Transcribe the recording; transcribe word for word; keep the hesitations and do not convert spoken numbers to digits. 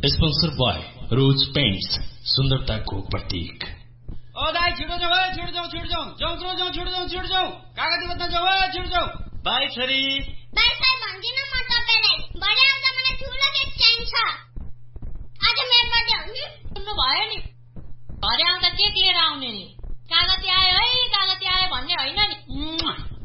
Sponsor bye रोज paints, सुन्दरताको प्रतीक। ओ दाइ छिटो जाऊ, छिटो जाऊ, छिटो जाऊ, जाऊ जाऊ, छिटो जाऊ, छिटो जाऊ, कागती बत्ता जाऊ, छिटो जाऊ। बाई छोरी। बाई साहब भन्दिन म तपाईलाई, भरे आउँदा मलाई ठुलो केक चाहिन्छ। आज मेरो बर्थडे हो नि, सुन्नु भयो नि, भरे आउँदा केक लिएर आउने नि। कागती आयो है, कागती आयो भन्ने होइन नि।